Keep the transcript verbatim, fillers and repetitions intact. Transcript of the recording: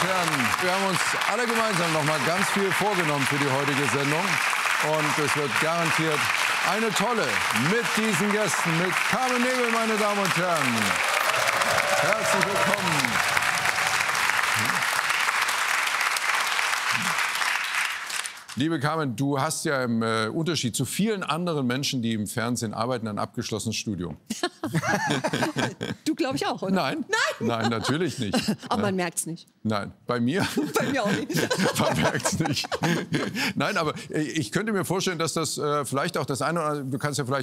Herren, wir haben uns alle gemeinsam noch mal ganz viel vorgenommen für die heutige Sendung. Und es wird garantiert eine tolle mit diesen Gästen, mit Carmen Nebel, meine Damen und Herren. Herzlich willkommen. Liebe Carmen, du hast ja im äh, Unterschied zu vielen anderen Menschen, die im Fernsehen arbeiten, ein abgeschlossenes Studium. Du, glaube ich, auch, oder? Nein. Nein. Nein, natürlich nicht. Aber Nein. man merkt es nicht. Nein, bei mir? Bei mir auch nicht. Man merkt es nicht. Nein, aber ich könnte mir vorstellen, dass das äh, vielleicht auch das eine oder andere, du kannst ja vielleicht